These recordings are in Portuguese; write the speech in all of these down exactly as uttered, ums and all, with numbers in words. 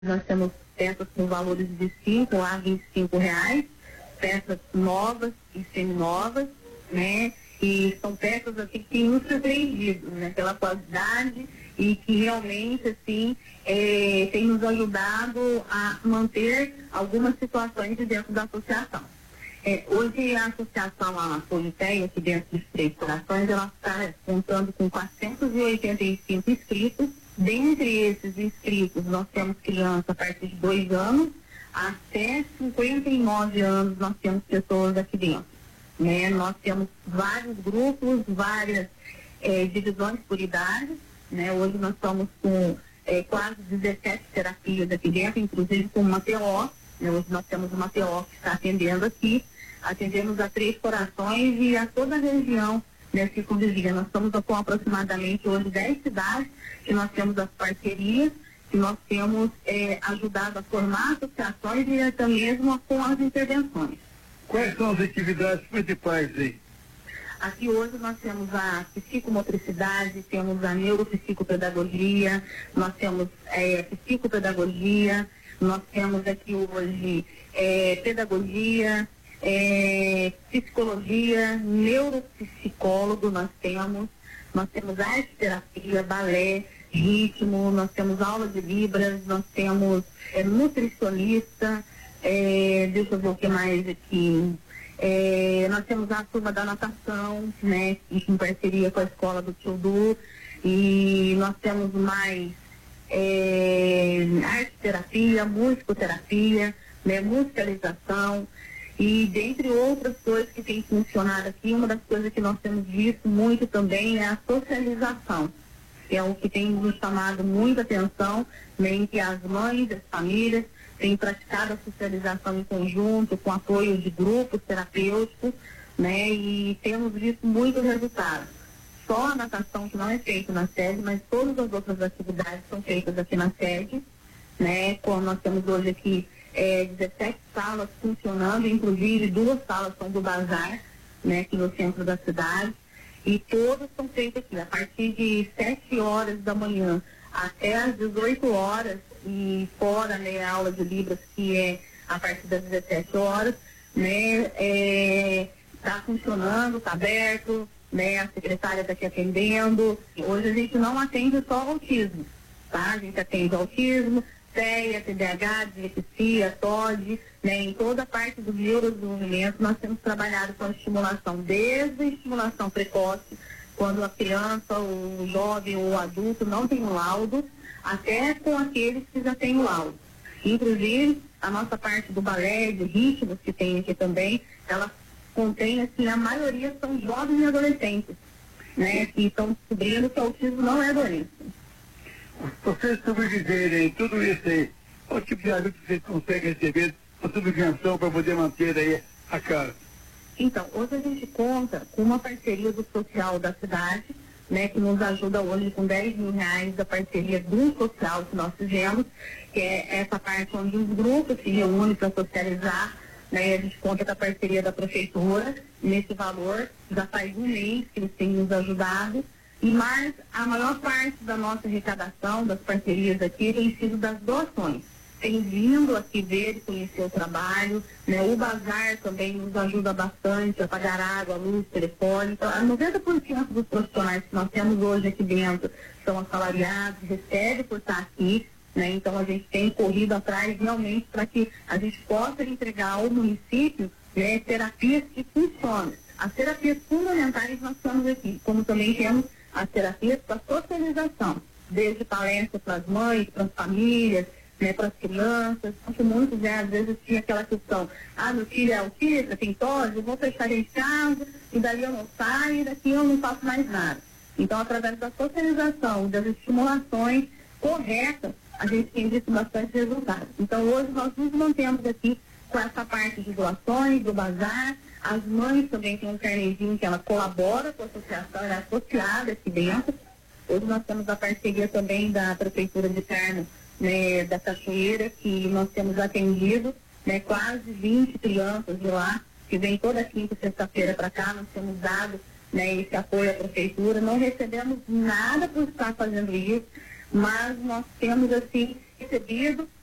Nós temos peças com valores de cinco a vinte e cinco reais, peças novas e seminovas, né? E são peças assim, que têm nos surpreendido, né? Pela qualidade e que realmente assim, é, tem nos ajudado a manter algumas situações de dentro da associação. É, hoje a associação, a Politeia, aqui dentro dos Três Corações, ela está contando com quatrocentos e oitenta e cinco inscritos. Dentre esses inscritos, nós temos crianças a partir de dois anos até cinquenta e nove anos, nós temos pessoas aqui dentro. Né? Nós temos vários grupos, várias é, divisões por idade. Né? Hoje nós estamos com é, quase dezessete terapias aqui dentro, inclusive com uma T O. Né? Hoje nós temos uma T O que está atendendo aqui. Atendemos a Três Corações e a toda a região desse circunvizinho. Nós estamos com aproximadamente hoje dez cidades que nós temos as parcerias, que nós temos é, ajudado a formar associações e até mesmo com as intervenções. Quais são as atividades principais aí? Aqui hoje nós temos a psicomotricidade, temos a neuropsicopedagogia, nós temos é, psicopedagogia, nós temos aqui hoje é, pedagogia, é, psicologia, neuropsicólogo nós temos, nós temos arte terapia, balé, ritmo, nós temos aula de libras, nós temos é, nutricionista, é, deixa eu ver o que mais aqui, é, nós temos a turma da natação, né, em parceria com a escola do Tio Du, e nós temos mais é, arte terapia, musicoterapia, né, musicalização, e dentre outras coisas que tem funcionado aqui, uma das coisas que nós temos visto muito também é a socialização, que é o que tem nos chamado muita atenção, né, em que as mães, as famílias, têm praticado a socialização em conjunto, com apoio de grupos terapêuticos, né, e temos visto muitos resultados. Só a natação que não é feita na sede, mas todas as outras atividades são feitas aqui na sede, né, como nós temos hoje aqui é, dezessete salas funcionando, inclusive duas salas são do bazar, né, aqui no centro da cidade, e todas são feitas aqui, a partir de sete horas da manhã até às dezoito horas, e fora, né, a aula de Libras, que é a partir das dezessete horas, né, está é, funcionando, está aberto, né, a secretária está aqui atendendo. Hoje a gente não atende só autismo, tá? A gente atende autismo, T E A, T D A H, dislexia, T O D, né, em toda a parte do neurodesenvolvimento nós temos trabalhado com a estimulação, desde a estimulação precoce, quando a criança, o jovem ou o adulto não tem o laudo, até com aqueles que já têm o laudo. Inclusive, a nossa parte do balé, de ritmos que tem aqui também, ela contém, assim, a maioria são jovens e adolescentes, né, que estão descobrindo que o autismo não é doença. Vocês sobreviverem tudo isso aí, qual tipo de ajuda vocês conseguem receber a subvenção para poder manter aí a casa? Então, hoje a gente conta com uma parceria do social da cidade, né, que nos ajuda hoje com dez mil reais da parceria do social que nós fizemos, que é essa parte onde os grupos se reúnem para socializar, né, a gente conta com a parceria da prefeitura nesse valor, já faz um mês que eles têm nos ajudado, e mais a maior parte da nossa arrecadação, das parcerias aqui, tem sido das doações. Tem vindo aqui ver e conhecer o trabalho, né? O bazar também nos ajuda bastante a pagar água, luz, telefone. Então, noventa por cento dos profissionais que nós temos hoje aqui dentro são assalariados, recebem por estar aqui, né? Então a gente tem corrido atrás realmente para que a gente possa entregar ao município, né, terapias que funcionam. As terapias fundamentais nós temos aqui, como também temos as terapias para socialização, desde palestras para as mães, para as famílias, né, para as crianças, porque muitos, né, às vezes tinha aquela questão, ah, meu filho é autista, tem tosse, eu vou fechar ele em casa, e dali eu não saio, e daqui eu não faço mais nada. Então, através da socialização, das estimulações corretas, a gente tem visto bastante resultados. Então, hoje nós nos mantemos aqui com essa parte de doações, do bazar. As mães também têm um carnezinho que ela colabora com a associação, ela é associada aqui dentro. Hoje nós temos a parceria também da Prefeitura de Carmo, né, da Cachoeira, que nós temos atendido, né, quase vinte crianças de lá, que vem toda quinta e sexta-feira para cá. Nós temos dado, né, esse apoio à Prefeitura. Não recebemos nada por estar fazendo isso, mas nós temos, assim, recebido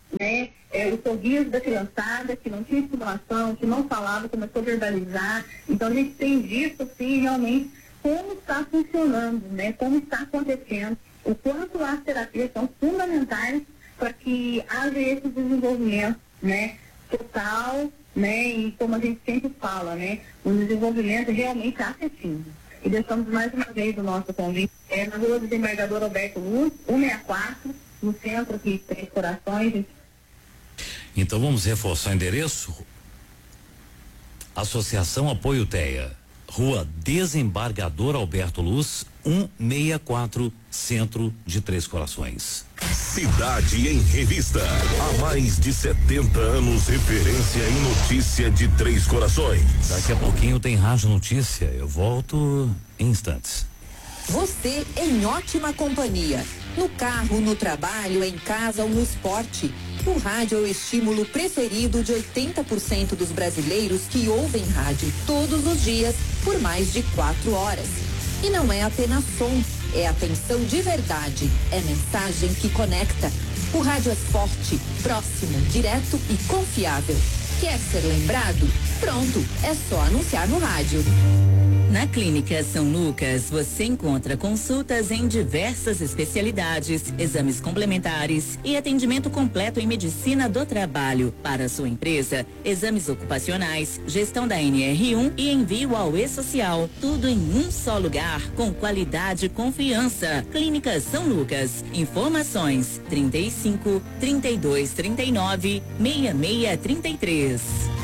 né? É, o sorriso da criançada, que não tinha estimulação, que não falava, começou a verbalizar. Então a gente tem visto, sim, realmente, como está funcionando, né? Como está acontecendo, o quanto as terapias são fundamentais para que haja esse desenvolvimento, né? Total, né? E como a gente sempre fala, né? Um desenvolvimento realmente afetivo. E deixamos mais uma vez o nosso convite. É na Rua Desembargador Alberto Luz, cento e sessenta e quatro, no centro aqui de Três Corações. Então vamos reforçar o endereço? Associação Apoio TEA, Rua Desembargador Alberto Luz, cento e sessenta e quatro, Centro de Três Corações. Cidade em Revista. Há mais de setenta anos, referência em notícia de Três Corações. Daqui a pouquinho tem Rádio Notícia. Eu volto em instantes. Você em ótima companhia. No carro, no trabalho, em casa ou no esporte. O rádio é o estímulo preferido de oitenta por cento dos brasileiros que ouvem rádio todos os dias por mais de quatro horas. E não é apenas som, é atenção de verdade, é mensagem que conecta. O rádio é forte, próximo, direto e confiável. Quer ser lembrado? Pronto, é só anunciar no rádio. Na Clínica São Lucas, você encontra consultas em diversas especialidades, exames complementares e atendimento completo em medicina do trabalho. Para a sua empresa, exames ocupacionais, gestão da N R um e envio ao E-Social. Tudo em um só lugar, com qualidade e confiança. Clínica São Lucas. Informações trinta e cinco, trinta e dois, trinta e nove, sessenta e seis, trinta e três.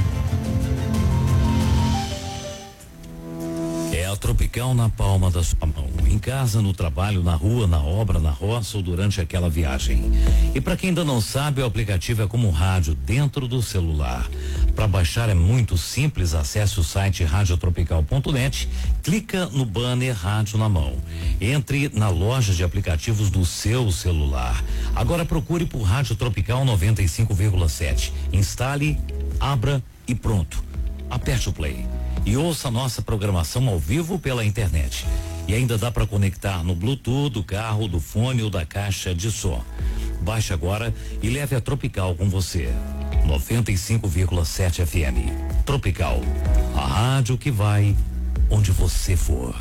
É a Tropical na palma da sua mão. Em casa, no trabalho, na rua, na obra, na roça ou durante aquela viagem. E para quem ainda não sabe, o aplicativo é como um rádio dentro do celular. Para baixar é muito simples, acesse o site radiotropical ponto net, clica no banner Rádio na Mão. Entre na loja de aplicativos do seu celular. Agora procure por Rádio Tropical noventa e cinco vírgula sete. Instale, abra e pronto. Aperte o play. E ouça nossa programação ao vivo pela internet. E ainda dá para conectar no Bluetooth do carro, do fone ou da caixa de som. Baixe agora e leve a Tropical com você. noventa e cinco vírgula sete F M. Tropical, a rádio que vai onde você for.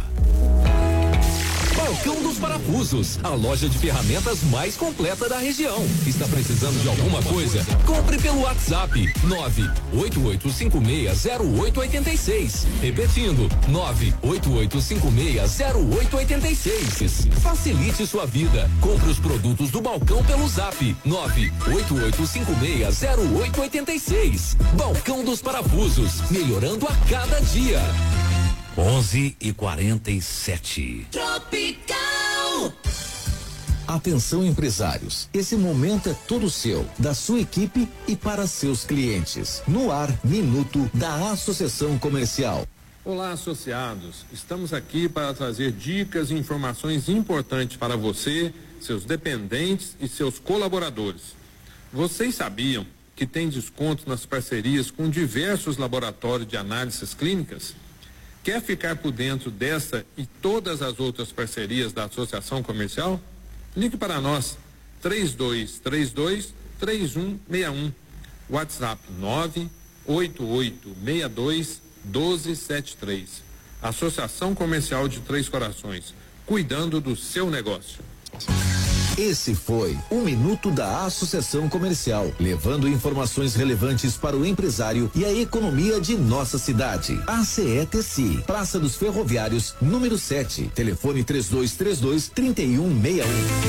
Balcão dos Parafusos, a loja de ferramentas mais completa da região. Está precisando de alguma coisa? Compre pelo WhatsApp nove oito oito cinco seis zero oito oito seis. Repetindo, nove oito oito cinco seis zero oito oito seis. Facilite sua vida. Compre os produtos do balcão pelo Zap nove oito oito cinco seis zero oito oito seis. Balcão dos Parafusos, melhorando a cada dia. onze e quarenta e sete. Tropical! Atenção, empresários, esse momento é todo seu, da sua equipe e para seus clientes. No ar, Minuto da Associação Comercial. Olá, associados, estamos aqui para trazer dicas e informações importantes para você, seus dependentes e seus colaboradores. Vocês sabiam que tem desconto nas parcerias com diversos laboratórios de análises clínicas? Quer ficar por dentro dessa e todas as outras parcerias da Associação Comercial? Ligue para nós, três dois três dois, três um seis um, WhatsApp nove oito oito seis dois um dois sete três. Associação Comercial de Três Corações, cuidando do seu negócio. Esse foi o Minuto da Associação Comercial, levando informações relevantes para o empresário e a economia de nossa cidade. A C E T C I, Praça dos Ferroviários, número sete, telefone três dois três dois, três um seis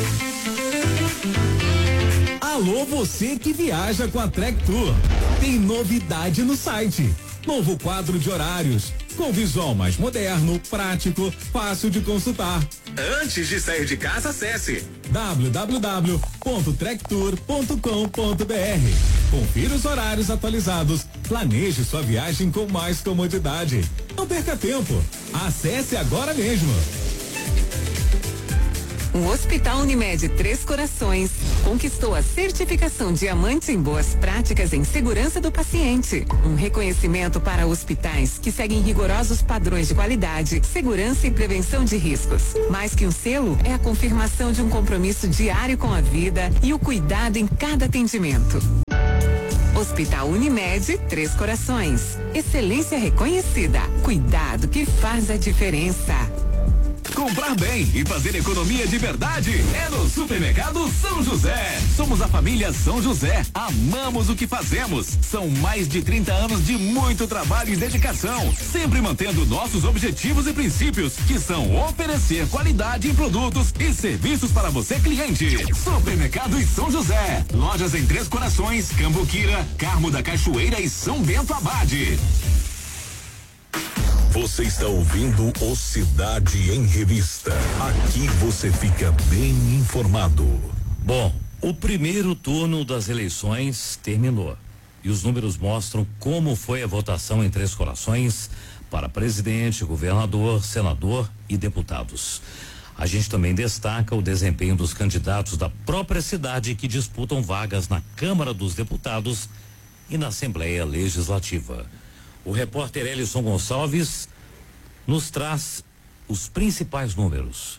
um. Alô, você que viaja com a Trek Tour. Tem novidade no site. Novo quadro de horários, com visual mais moderno, prático, fácil de consultar. Antes de sair de casa, acesse w w w ponto trek tour ponto com ponto b r. Confira os horários atualizados, planeje sua viagem com mais comodidade. Não perca tempo, acesse agora mesmo. O Hospital Unimed Três Corações conquistou a certificação Diamante em Boas Práticas em Segurança do Paciente. Um reconhecimento para hospitais que seguem rigorosos padrões de qualidade, segurança e prevenção de riscos. Mais que um selo, é a confirmação de um compromisso diário com a vida e o cuidado em cada atendimento. Hospital Unimed, Três Corações. Excelência reconhecida. Cuidado que faz a diferença. Comprar bem e fazer economia de verdade é no Supermercado São José. Somos a família São José. Amamos o que fazemos. São mais de trinta anos de muito trabalho e dedicação, sempre mantendo nossos objetivos e princípios, que são oferecer qualidade em produtos e serviços para você, cliente. Supermercado e São José. Lojas em Três Corações, Cambuquira, Carmo da Cachoeira e São Bento Abade. Você está ouvindo o Cidade em Revista. Aqui você fica bem informado. Bom, o primeiro turno das eleições terminou e os números mostram como foi a votação em Três Corações para presidente, governador, senador e deputados. A gente também destaca o desempenho dos candidatos da própria cidade que disputam vagas na Câmara dos Deputados e na Assembleia Legislativa. O repórter Elison Gonçalves nos traz os principais números.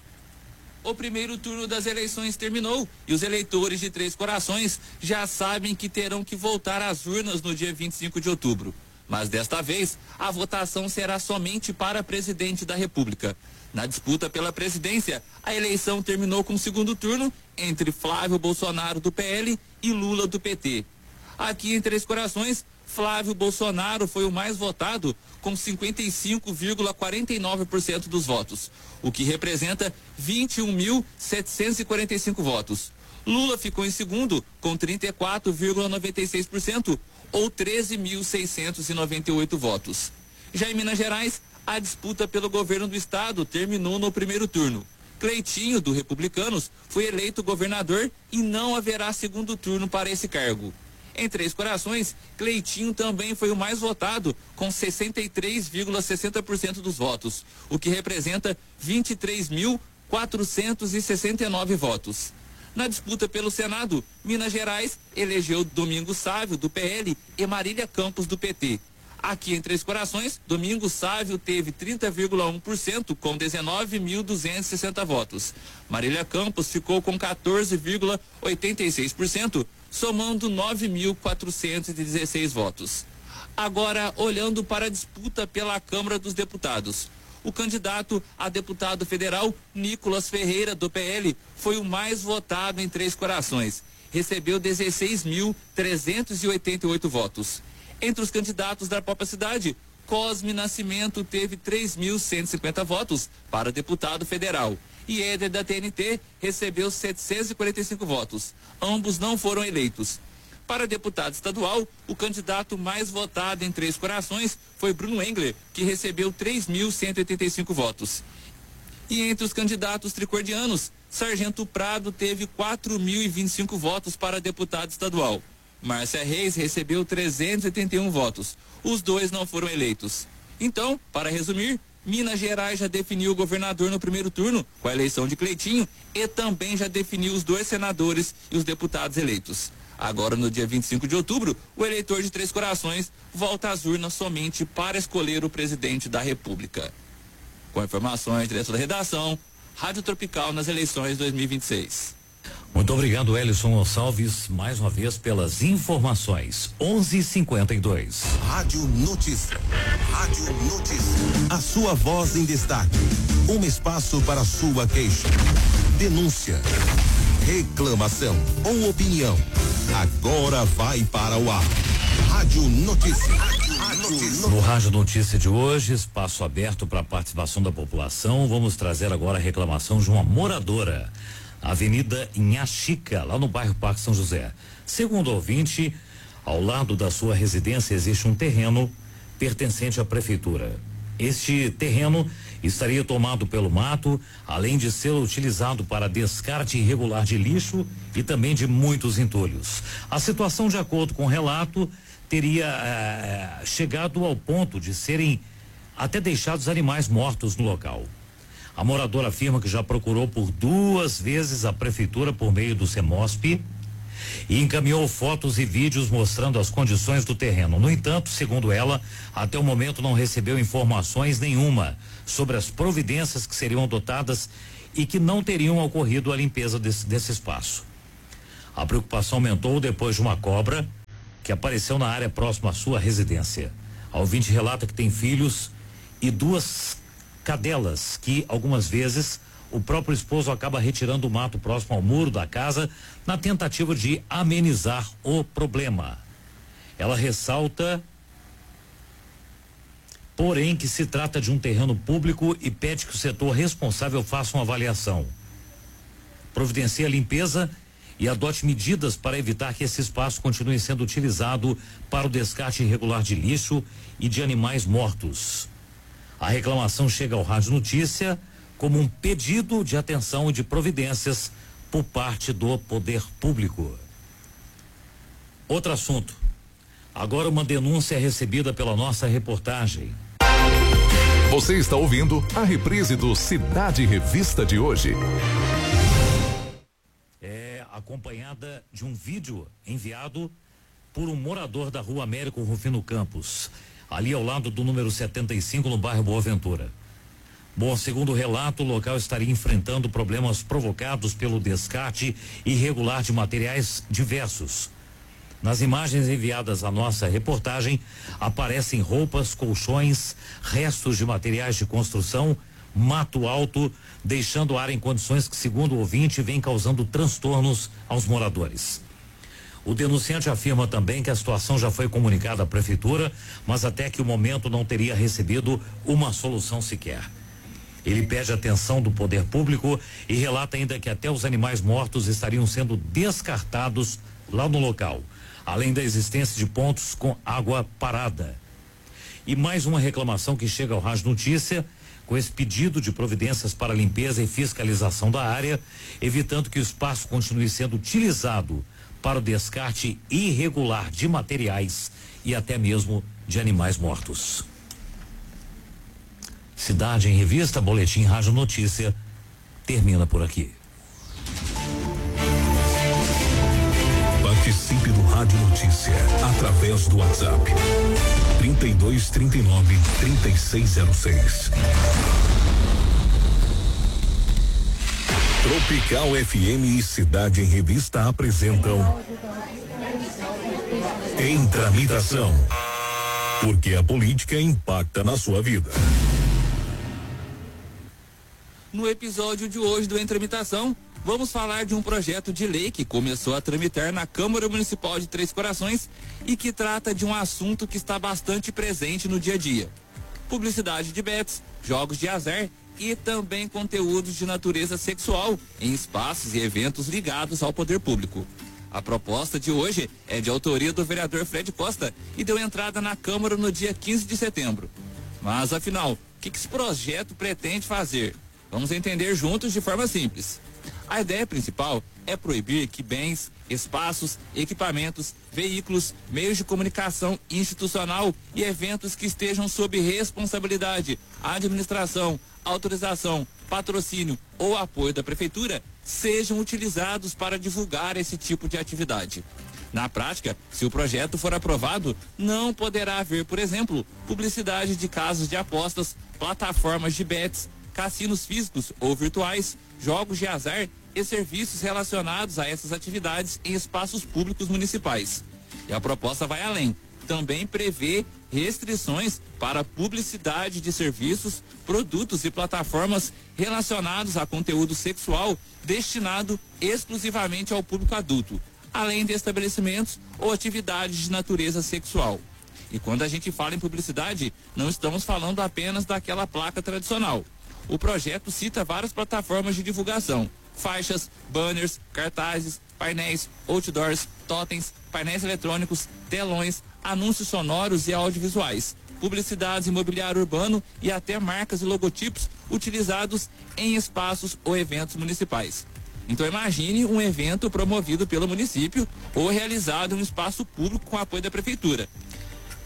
O primeiro turno das eleições terminou e os eleitores de Três Corações já sabem que terão que voltar às urnas no dia vinte e cinco de outubro. Mas desta vez, a votação será somente para presidente da República. Na disputa pela presidência, a eleição terminou com o segundo turno entre Flávio Bolsonaro do P L e Lula do P T. Aqui em Três Corações, Flávio Bolsonaro foi o mais votado com cinquenta e cinco vírgula quarenta e nove por cento dos votos, o que representa vinte e um mil setecentos e quarenta e cinco votos. Lula ficou em segundo com trinta e quatro vírgula noventa e seis por cento ou treze mil seiscentos e noventa e oito votos. Já em Minas Gerais, a disputa pelo governo do estado terminou no primeiro turno. Cleitinho, do Republicanos, foi eleito governador e não haverá segundo turno para esse cargo. Em Três Corações, Cleitinho também foi o mais votado, com sessenta e três vírgula sessenta por cento dos votos, o que representa vinte e três mil quatrocentos e sessenta e nove votos. Na disputa pelo Senado, Minas Gerais elegeu Domingos Sávio, do P L, e Marília Campos, do P T. Aqui em Três Corações, Domingos Sávio teve trinta vírgula um por cento com dezenove mil duzentos e sessenta votos. Marília Campos ficou com quatorze vírgula oitenta e seis por cento, somando nove mil quatrocentos e dezesseis votos. Agora, olhando para a disputa pela Câmara dos Deputados. O candidato a deputado federal, Nicolas Ferreira, do P L, foi o mais votado em Três Corações. Recebeu dezesseis mil trezentos e oitenta e oito votos. Entre os candidatos da própria cidade, Cosme Nascimento teve três mil cento e cinquenta votos para deputado federal. E Éder, da T N T, recebeu setecentos e quarenta e cinco votos. Ambos não foram eleitos. Para deputado estadual, o candidato mais votado em Três Corações foi Bruno Engler, que recebeu três mil cento e oitenta e cinco votos. E entre os candidatos tricordianos, Sargento Prado teve quatro mil e vinte e cinco votos para deputado estadual. Márcia Reis recebeu trezentos e oitenta e um votos. Os dois não foram eleitos. Então, para resumir, Minas Gerais já definiu o governador no primeiro turno, com a eleição de Cleitinho, e também já definiu os dois senadores e os deputados eleitos. Agora, no dia vinte e cinco de outubro, o eleitor de Três Corações volta às urnas somente para escolher o presidente da República. Com informações direto da redação, Rádio Tropical nas eleições dois mil e vinte e seis. Muito obrigado, Elison Gonçalves, mais uma vez pelas informações. onze e cinquenta e dois. Rádio Notícia. Rádio Notícia. A sua voz em destaque. Um espaço para sua queixa, denúncia, reclamação ou opinião. Agora vai para o ar. Rádio Notícia. Rádio Notícia. No Rádio Notícia de hoje, espaço aberto para a participação da população. Vamos trazer agora a reclamação de uma moradora. Avenida Inhaxica, lá no bairro Parque São José. Segundo o ouvinte, ao lado da sua residência existe um terreno pertencente à prefeitura. Este terreno estaria tomado pelo mato, além de ser utilizado para descarte irregular de lixo e também de muitos entulhos. A situação, de acordo com o relato, teria eh, chegado ao ponto de serem até deixados animais mortos no local. A moradora afirma que já procurou por duas vezes a prefeitura por meio do CEMOSP e encaminhou fotos e vídeos mostrando as condições do terreno. No entanto, segundo ela, até o momento não recebeu informações nenhuma sobre as providências que seriam adotadas e que não teriam ocorrido a limpeza desse, desse espaço. A preocupação aumentou depois de uma cobra que apareceu na área próxima à sua residência. A ouvinte relata que tem filhos e duas cadelas que, algumas vezes, o próprio esposo acaba retirando o mato próximo ao muro da casa na tentativa de amenizar o problema. Ela ressalta, porém, que se trata de um terreno público e pede que o setor responsável faça uma avaliação, providencie a limpeza e adote medidas para evitar que esse espaço continue sendo utilizado para o descarte irregular de lixo e de animais mortos. A reclamação chega ao Rádio Notícia como um pedido de atenção e de providências por parte do poder público. Outro assunto. Agora uma denúncia é recebida pela nossa reportagem. Você está ouvindo a reprise do Cidade Revista de hoje. É acompanhada de um vídeo enviado por um morador da Rua Américo Rufino Campos, ali ao lado do número setenta e cinco, no bairro Boa Ventura. Bom, segundo o relato, o local estaria enfrentando problemas provocados pelo descarte irregular de materiais diversos. Nas imagens enviadas à nossa reportagem, aparecem roupas, colchões, restos de materiais de construção, mato alto, deixando a área em condições que, segundo o ouvinte, vem causando transtornos aos moradores. O denunciante afirma também que a situação já foi comunicada à prefeitura, mas até que o momento não teria recebido uma solução sequer. Ele pede atenção do poder público e relata ainda que até os animais mortos estariam sendo descartados lá no local, além da existência de pontos com água parada. E mais uma reclamação que chega ao Rádio Notícia, com esse pedido de providências para limpeza e fiscalização da área, evitando que o espaço continue sendo utilizado para o descarte irregular de materiais e até mesmo de animais mortos. Cidade em Revista, Boletim Rádio Notícia, termina por aqui. Participe do Rádio Notícia através do WhatsApp trinta e dois, trinta e nove, trinta e seis zero seis. Tropical F M e Cidade em Revista apresentam Em Tramitação, porque a política impacta na sua vida. No episódio de hoje do Em Tramitação, vamos falar de um projeto de lei que começou a tramitar na Câmara Municipal de Três Corações e que trata de um assunto que está bastante presente no dia a dia: publicidade de bets, jogos de azar e também conteúdos de natureza sexual em espaços e eventos ligados ao poder público. A proposta de hoje é de autoria do vereador Fred Costa e deu entrada na Câmara no dia quinze de setembro. Mas, afinal, o que, que esse projeto pretende fazer? Vamos entender juntos de forma simples. A ideia principal é proibir que bens, espaços, equipamentos, veículos, meios de comunicação institucional e eventos que estejam sob responsabilidade, administração, autorização, patrocínio ou apoio da prefeitura sejam utilizados para divulgar esse tipo de atividade. Na prática, se o projeto for aprovado, não poderá haver, por exemplo, publicidade de casas de apostas, plataformas de bets, cassinos físicos ou virtuais, jogos de azar e serviços relacionados a essas atividades em espaços públicos municipais. E a proposta vai além. Também prevê restrições para publicidade de serviços, produtos e plataformas relacionados a conteúdo sexual destinado exclusivamente ao público adulto, além de estabelecimentos ou atividades de natureza sexual. E quando a gente fala em publicidade, não estamos falando apenas daquela placa tradicional. O projeto cita várias plataformas de divulgação: faixas, banners, cartazes, painéis, outdoors, totens, painéis eletrônicos, telões, anúncios sonoros e audiovisuais, publicidades em mobiliário urbano e até marcas e logotipos utilizados em espaços ou eventos municipais. Então imagine um evento promovido pelo município ou realizado em um espaço público com apoio da prefeitura.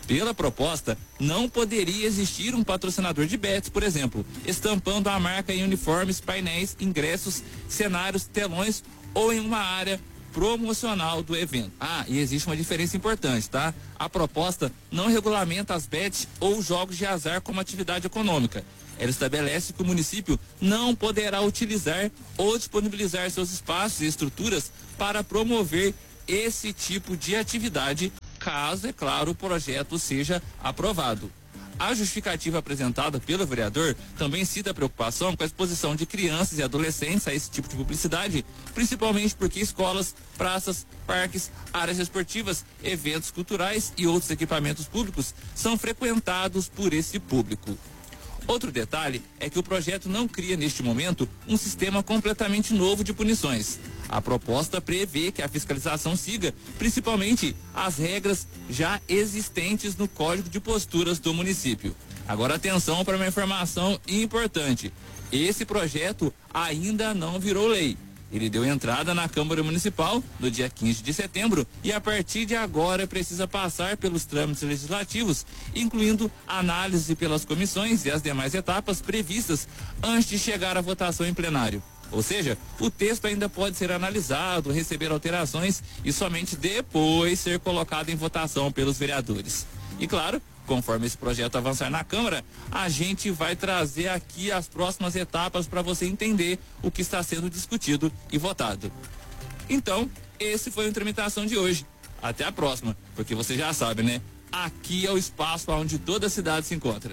Pela proposta, não poderia existir um patrocinador de bets, por exemplo, estampando a marca em uniformes, painéis, ingressos, cenários, telões ou em uma área promocional do evento. Ah, e existe uma diferença importante, tá? A proposta não regulamenta as bets ou jogos de azar como atividade econômica. Ela estabelece que o município não poderá utilizar ou disponibilizar seus espaços e estruturas para promover esse tipo de atividade, caso, é claro, o projeto seja aprovado. A justificativa apresentada pelo vereador também cita a preocupação com a exposição de crianças e adolescentes a esse tipo de publicidade, principalmente porque escolas, praças, parques, áreas esportivas, eventos culturais e outros equipamentos públicos são frequentados por esse público. Outro detalhe é que o projeto não cria, neste momento, um sistema completamente novo de punições. A proposta prevê que a fiscalização siga, principalmente, as regras já existentes no Código de Posturas do município. Agora, atenção para uma informação importante. Esse projeto ainda não virou lei. Ele deu entrada na Câmara Municipal no dia quinze de setembro e a partir de agora precisa passar pelos trâmites legislativos, incluindo análise pelas comissões e as demais etapas previstas antes de chegar à votação em plenário. Ou seja, o texto ainda pode ser analisado, receber alterações e somente depois ser colocado em votação pelos vereadores. E claro, conforme esse projeto avançar na Câmara, a gente vai trazer aqui as próximas etapas para você entender o que está sendo discutido e votado. Então, esse foi o Tramitação de hoje. Até a próxima, porque você já sabe, né? Aqui é o espaço onde toda a cidade se encontra.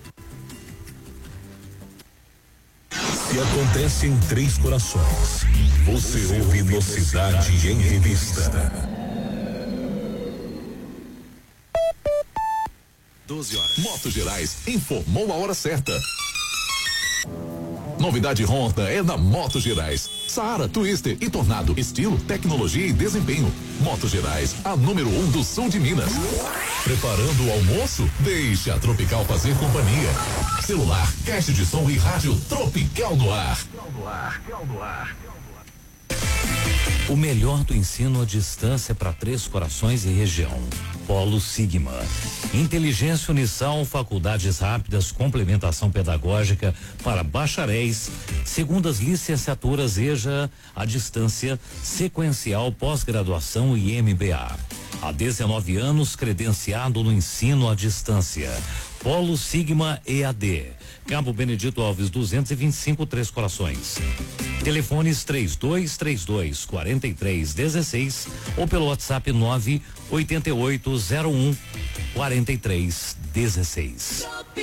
Se acontece em Três Corações, você ouve no Cidade em Revista. doze horas. Motos Gerais informou a hora certa. Novidade Honda é na Motos Gerais. Saara, Twister e Tornado. Estilo, tecnologia e desempenho. Motos Gerais, a número um do sul de Minas. Preparando o almoço? Deixa a Tropical fazer companhia. Celular, caixa de som e rádio Tropical no ar. O melhor do ensino à distância para Três Corações e região. Polo Sigma. Inteligência Unisal, faculdades rápidas, complementação pedagógica para bacharéis, segundas licenciaturas EJA à distância, sequencial pós-graduação e M B A. Há dezenove anos credenciado no ensino à distância. Polo Sigma E A D. Cabo Benedito Alves duzentos e vinte e cinco, Três Corações. Telefones três dois três dois, quatro três um seis ou pelo WhatsApp nove oito oito zero um quatro três um seis.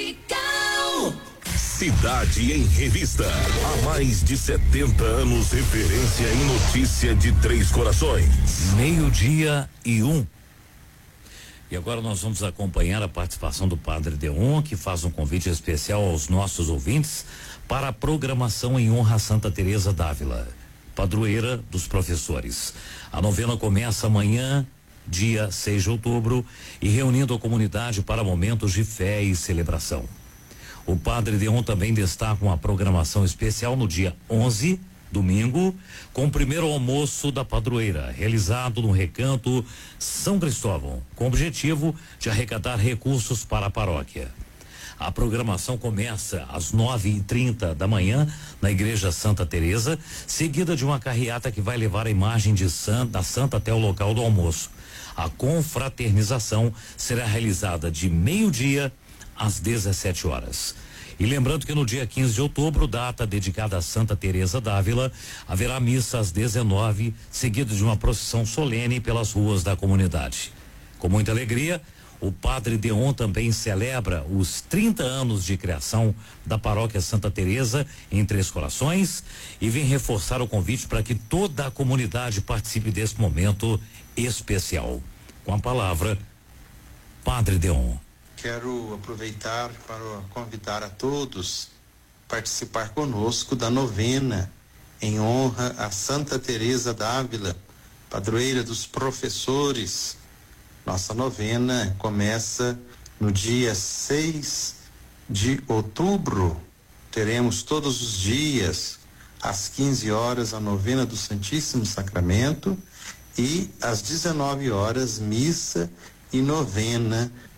Cidade em Revista. Há mais de setenta anos, referência em notícia de Três Corações. Meio-dia e um. E agora nós vamos acompanhar a participação do Padre Deon, que faz um convite especial aos nossos ouvintes para a programação em honra a Santa Teresa d'Ávila, padroeira dos professores. A novena começa amanhã, dia seis de outubro, e reunindo a comunidade para momentos de fé e celebração. O Padre Deon também destaca uma programação especial no dia onze, domingo, com o primeiro almoço da padroeira, realizado no Recanto São Cristóvão, com o objetivo de arrecadar recursos para a paróquia. A programação começa às nove e trinta da manhã na Igreja Santa Teresa, seguida de uma carreata que vai levar a imagem de Santa, da Santa até o local do almoço. A confraternização será realizada de meio-dia às dezessete horas. E lembrando que no dia quinze de outubro, data dedicada a Santa Teresa d'Ávila, haverá missa às dezenove, seguida de uma procissão solene pelas ruas da comunidade. Com muita alegria, o Padre Deon também celebra os trinta anos de criação da Paróquia Santa Teresa em Três Corações e vem reforçar o convite para que toda a comunidade participe desse momento especial. Com a palavra, Padre Deon. Quero aproveitar para convidar a todos a participar conosco da novena em honra a Santa Teresa d'Ávila, padroeira dos professores. Nossa novena começa no dia seis de outubro. Teremos todos os dias, às quinze horas, a novena do Santíssimo Sacramento e às dezenove horas, missa e novena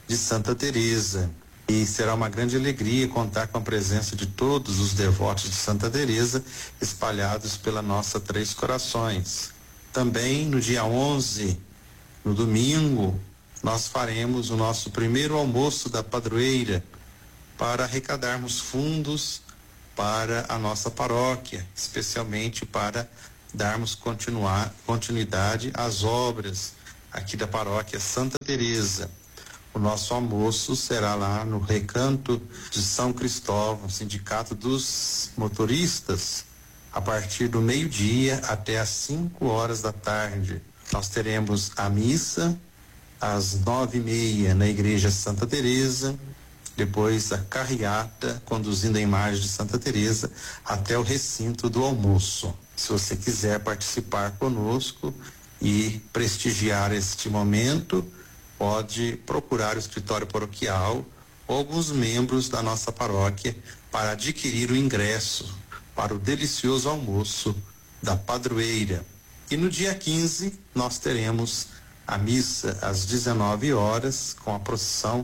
de Santa Teresa. E será uma grande alegria contar com a presença de todos os devotos de Santa Teresa espalhados pela nossa Três Corações. Também no dia onze, no domingo, nós faremos o nosso primeiro almoço da padroeira para arrecadarmos fundos para a nossa paróquia, especialmente para darmos continuar, continuidade às obras aqui da paróquia Santa Teresa. O nosso almoço será lá no Recanto de São Cristóvão, Sindicato dos Motoristas, a partir do meio-dia até às cinco horas da tarde. Nós teremos a missa às nove e meia na Igreja Santa Teresa, depois a carreata conduzindo a imagem de Santa Teresa até o recinto do almoço. Se você quiser participar conosco e prestigiar este momento, pode procurar o escritório paroquial ou alguns membros da nossa paróquia para adquirir o ingresso para o delicioso almoço da padroeira. E no dia quinze nós teremos a missa às dezenove horas com a procissão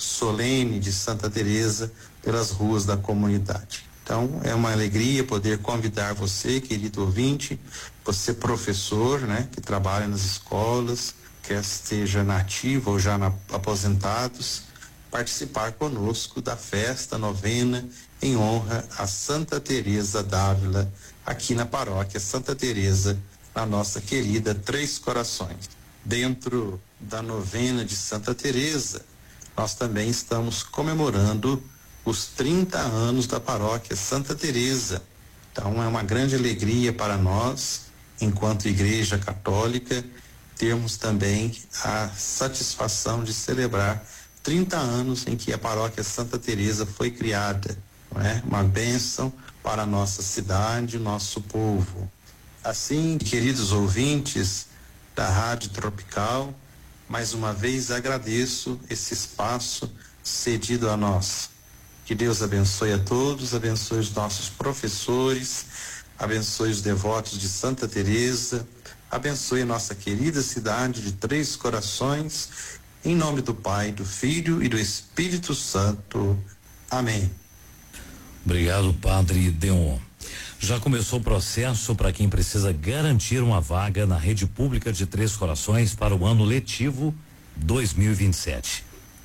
solene de Santa Teresa pelas ruas da comunidade. Então é uma alegria poder convidar você, querido ouvinte, você professor, né, que trabalha nas escolas, quer esteja na ativa ou já na, aposentados, participar conosco da festa novena em honra a Santa Teresa d'Ávila, aqui na paróquia Santa Teresa, na nossa querida Três Corações. Dentro da novena de Santa Teresa, nós também estamos comemorando os trinta anos da paróquia Santa Teresa. Então é uma grande alegria para nós, enquanto Igreja Católica, termos também a satisfação de celebrar trinta anos em que a paróquia Santa Teresa foi criada, não é? Uma bênção para a nossa cidade, nosso povo. Assim, queridos ouvintes da Rádio Tropical, mais uma vez agradeço esse espaço cedido a nós. Que Deus abençoe a todos, abençoe os nossos professores, abençoe os devotos de Santa Teresa, abençoe a nossa querida cidade de Três Corações, em nome do Pai, do Filho e do Espírito Santo. Amém. Obrigado, Padre Deon. Já começou o processo para quem precisa garantir uma vaga na rede pública de Três Corações para o ano letivo dois mil e vinte e sete.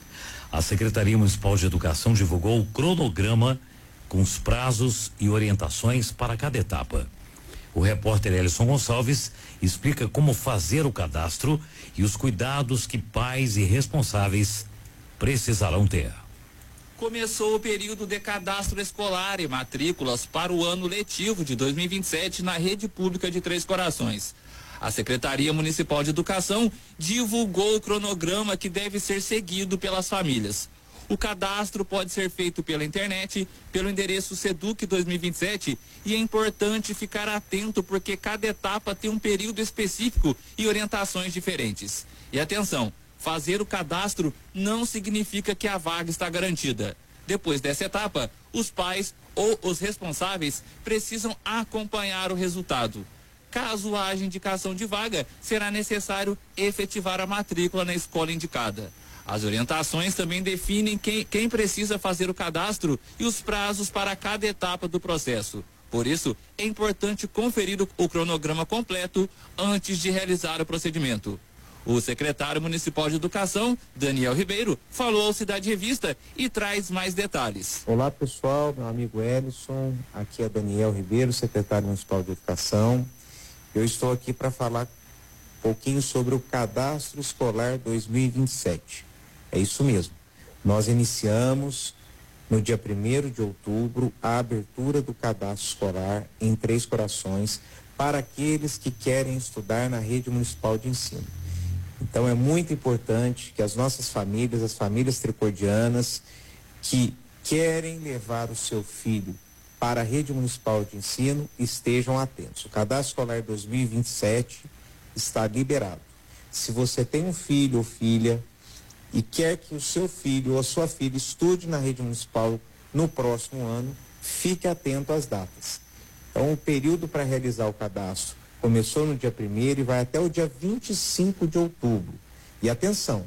A Secretaria Municipal de Educação divulgou o cronograma com os prazos e orientações para cada etapa. O repórter Elison Gonçalves explica como fazer o cadastro e os cuidados que pais e responsáveis precisarão ter. Começou o período de cadastro escolar e matrículas para o ano letivo de dois mil e vinte e sete na rede pública de Três Corações. A Secretaria Municipal de Educação divulgou o cronograma que deve ser seguido pelas famílias. O cadastro pode ser feito pela internet, pelo endereço seduc dois mil e vinte e sete, e é importante ficar atento porque cada etapa tem um período específico e orientações diferentes. E atenção, fazer o cadastro não significa que a vaga está garantida. Depois dessa etapa, os pais ou os responsáveis precisam acompanhar o resultado. Caso haja indicação de vaga, será necessário efetivar a matrícula na escola indicada. As orientações também definem quem, quem precisa fazer o cadastro e os prazos para cada etapa do processo. Por isso, é importante conferir o, o cronograma completo antes de realizar o procedimento. O secretário municipal de Educação, Daniel Ribeiro, falou ao Cidade Revista e traz mais detalhes. Olá pessoal, meu amigo Elison, aqui é Daniel Ribeiro, secretário municipal de Educação. Eu estou aqui para falar um pouquinho sobre o cadastro escolar dois mil e vinte e sete. É isso mesmo. Nós iniciamos no dia primeiro de outubro a abertura do cadastro escolar em Três Corações para aqueles que querem estudar na rede municipal de ensino. Então é muito importante que as nossas famílias, as famílias tricordianas que querem levar o seu filho para a rede municipal de ensino estejam atentos. O cadastro escolar dois mil e vinte e sete está liberado. Se você tem um filho ou filha e quer que o seu filho ou a sua filha estude na rede municipal no próximo ano, fique atento às datas. Então o período para realizar o cadastro começou no dia primeiro e vai até o dia vinte e cinco de outubro. E atenção,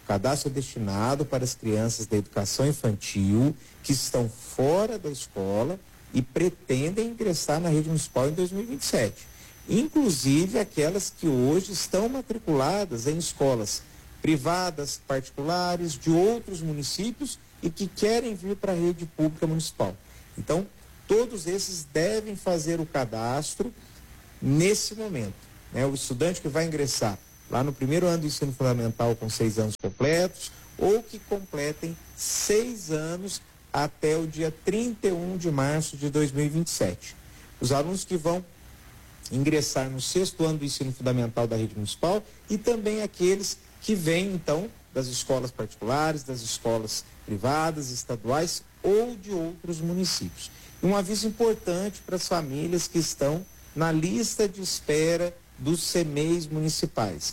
O cadastro é destinado para as crianças da educação infantil que estão fora da escola e pretendem ingressar na rede municipal em dois mil e vinte e sete. Inclusive aquelas que hoje estão matriculadas em escolas privadas, particulares, de outros municípios e que querem vir para a rede pública municipal. Então, todos esses devem fazer o cadastro nesse momento, né? O estudante que vai ingressar lá no primeiro ano do ensino fundamental com seis anos completos, ou que completem seis anos até o dia trinta e um de março de dois mil e vinte e sete. Os alunos que vão ingressar no sexto ano do ensino fundamental da rede municipal e também aqueles que vêm, então, das escolas particulares, das escolas privadas, estaduais ou de outros municípios. E um aviso importante para as famílias que estão na lista de espera dos C M E Is municipais.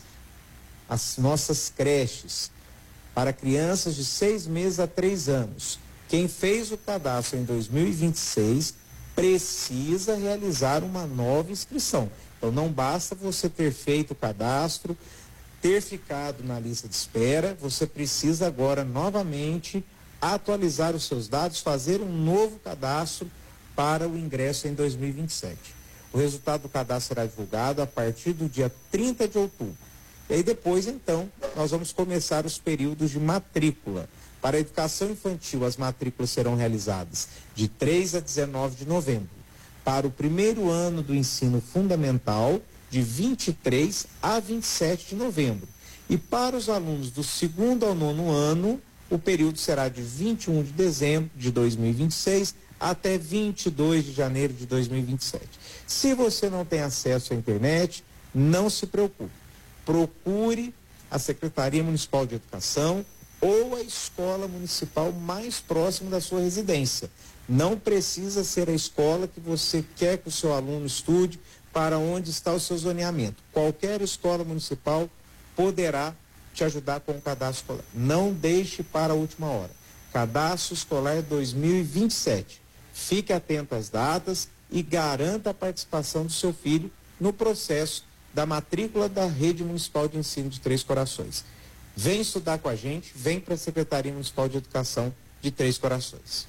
As nossas creches para crianças de seis meses a três anos. Quem fez o cadastro em dois mil e vinte e seis precisa realizar uma nova inscrição. Então não basta você ter feito o cadastro, ter ficado na lista de espera, você precisa agora novamente atualizar os seus dados, fazer um novo cadastro para o ingresso em dois mil e vinte e sete. O resultado do cadastro será divulgado a partir do dia trinta de outubro. E aí depois, então, nós vamos começar os períodos de matrícula. Para a educação infantil, as matrículas serão realizadas de três a dezenove de novembro. Para o primeiro ano do ensino fundamental, de vinte e três a vinte e sete de novembro. E para os alunos do segundo ao nono ano, o período será de vinte e um de dezembro de dois mil e vinte e seis até vinte e dois de janeiro de dois mil e vinte e sete. Se você não tem acesso à internet, não se preocupe. Procure a Secretaria Municipal de Educação ou a escola municipal mais próxima da sua residência. Não precisa ser a escola que você quer que o seu aluno estude, para onde está o seu zoneamento. Qualquer escola municipal poderá te ajudar com o cadastro escolar. Não deixe para a última hora. Cadastro Escolar dois mil e vinte e sete. Fique atento às datas e garanta a participação do seu filho no processo da matrícula da Rede Municipal de Ensino de Três Corações. Vem estudar com a gente, vem para a Secretaria Municipal de Educação de Três Corações.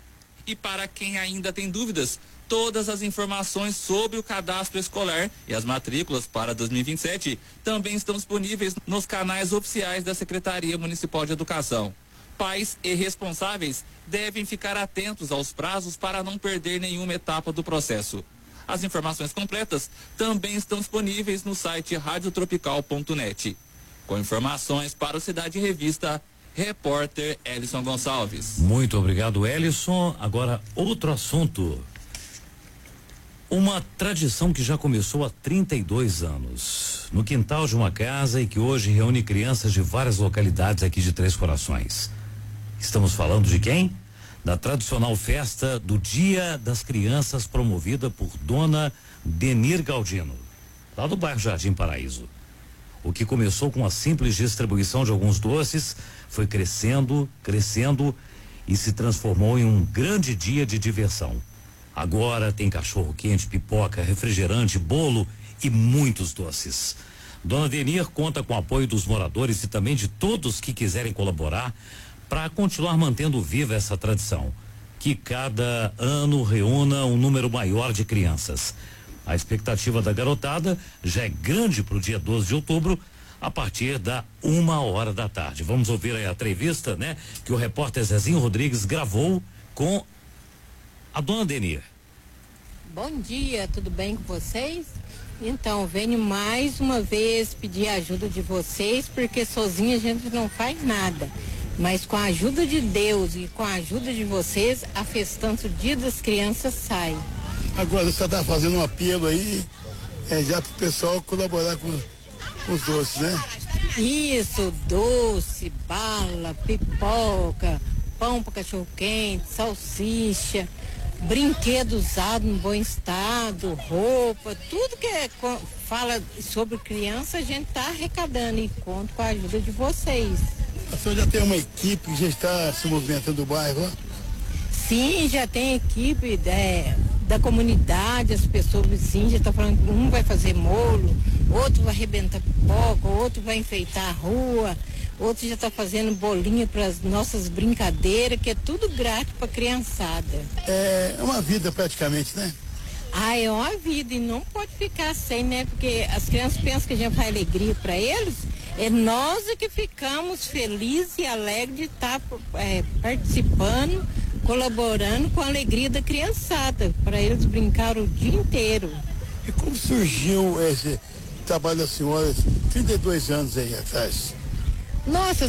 E para quem ainda tem dúvidas, todas as informações sobre o cadastro escolar e as matrículas para dois mil e vinte e sete também estão disponíveis nos canais oficiais da Secretaria Municipal de Educação. Pais e responsáveis devem ficar atentos aos prazos para não perder nenhuma etapa do processo. As informações completas também estão disponíveis no site rádio tropical ponto net. Com informações para o Cidade Revista, repórter Elison Gonçalves. Muito obrigado, Elison. Agora, outro assunto. Uma tradição que já começou há trinta e dois anos. No quintal de uma casa e que hoje reúne crianças de várias localidades aqui de Três Corações. Estamos falando de quem? Da tradicional festa do Dia das Crianças, promovida por Dona Denir Galdino, lá do bairro Jardim Paraíso. O que começou com a simples distribuição de alguns doces foi crescendo, crescendo e se transformou em um grande dia de diversão. Agora tem cachorro quente, pipoca, refrigerante, bolo e muitos doces. Dona Denir conta com o apoio dos moradores e também de todos que quiserem colaborar para continuar mantendo viva essa tradição, que cada ano reúna um número maior de crianças. A expectativa da garotada já é grande para o dia doze de outubro, a partir da uma hora da tarde. Vamos ouvir aí a entrevista, né, que o repórter Zezinho Rodrigues gravou com a Dona Denir. Bom dia, tudo bem com vocês? Então, venho mais uma vez pedir a ajuda de vocês, porque sozinha a gente não faz nada. Mas com a ajuda de Deus e com a ajuda de vocês, a festança do Dia das Crianças sai. Agora você está fazendo um apelo aí, é, já para o pessoal colaborar com, com os doces, né? Isso, doce, bala, pipoca, pão para cachorro quente, salsicha, brinquedo usado em bom estado, roupa, tudo que é, fala sobre criança a gente está arrecadando e conto com a ajuda de vocês. A senhora já tem uma equipe que já está se movimentando no bairro, ó? Sim, já tem equipe da, da comunidade, as pessoas vizinhas já estão falando que um vai fazer molho, outro vai arrebentar pipoca, outro vai enfeitar a rua, outros já estão tá fazendo bolinha para as nossas brincadeiras, que é tudo grátis para criançada. É uma vida praticamente, né? Ah, é uma vida e não pode ficar sem, né? Porque as crianças pensam que a gente faz alegria para eles, é nós é que ficamos felizes e alegres de estar tá, é, participando, colaborando com a alegria da criançada, para eles brincar o dia inteiro. E como surgiu esse trabalho da senhora, trinta e dois anos aí atrás? Nossa,